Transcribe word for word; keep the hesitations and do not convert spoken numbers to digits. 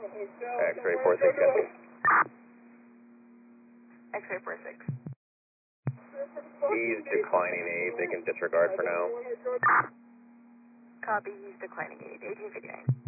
X-ray four six, copy. X-ray four six. He's declining aid, they can disregard for now. Copy, he's declining aid. eighteen fifty-nine.